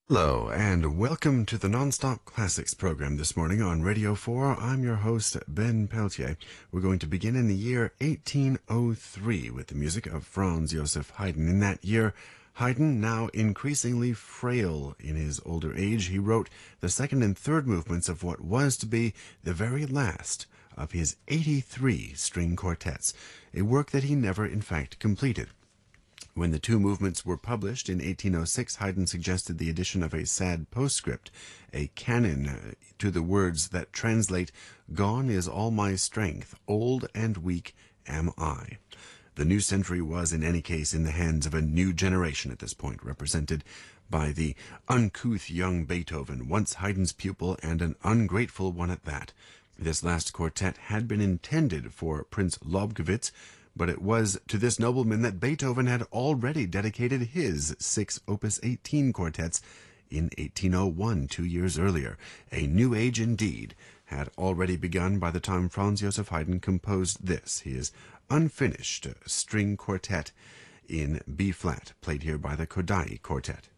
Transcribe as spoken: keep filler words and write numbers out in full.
Hello, and welcome to the Nonstop Classics program this morning on Radio four. I'm your host, Ben Peltier. We're going to begin in the year eighteen oh three with the music of Franz Joseph Haydn. In that year, Haydn, now increasingly frail in his older age, he wrote the second and third movements of what was to be the very last of his eighty-three string quartets, a work that he never in fact completed. When the two movements were published in eighteen oh six, Haydn suggested the addition of a sad postscript, a canon to the words that translate, "Gone is all my strength, old and weak am I." The new century was, in any case, in the hands of a new generation at this point, represented by the uncouth young Beethoven, once Haydn's pupil and an ungrateful one at that. This last quartet had been intended for Prince Lobkowitz, but it was to this nobleman that Beethoven had already dedicated his six Opus eighteen quartets in eighteen oh one, two years earlier. A new age indeed had already begun by the time Franz Joseph Haydn composed this, his unfinished string quartet in B-flat, played here by the Kodály Quartet.